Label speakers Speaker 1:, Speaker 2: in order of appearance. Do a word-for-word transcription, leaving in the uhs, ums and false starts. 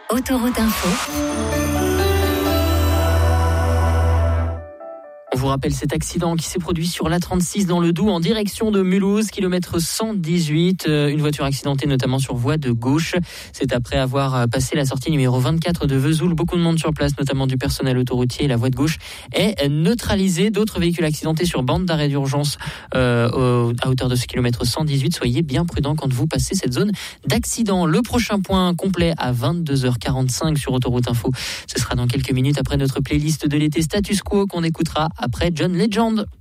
Speaker 1: Autoroute Info.
Speaker 2: On vous rappelle cet accident qui s'est produit sur l'A trente-six dans le Doubs en direction de Mulhouse, kilomètre cent dix-huit. Une voiture accidentée notamment sur voie de gauche. C'est après avoir passé la sortie numéro vingt-quatre de Vesoul. Beaucoup de monde sur place, notamment du personnel autoroutier. La voie de gauche est neutralisée. D'autres véhicules accidentés sur bande d'arrêt d'urgence euh, à hauteur de ce kilomètre cent dix-huit. Soyez bien prudents quand vous passez cette zone d'accident. Le prochain point complet à vingt-deux heures quarante-cinq sur Autoroute Info. Ce sera dans quelques minutes après notre playlist de l'été Status Quo qu'on écoutera après John Legend.